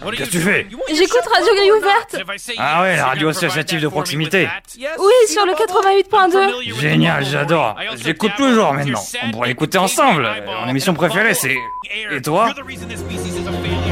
Qu'est-ce que tu fais? J'écoute Radio Grille Ouverte. Ah ouais, la radio associative de proximité. Oui, sur le 88.2. Génial, j'adore. J'écoute toujours maintenant. On pourrait l'écouter ensemble. Mon émission préférée, c'est... Et toi?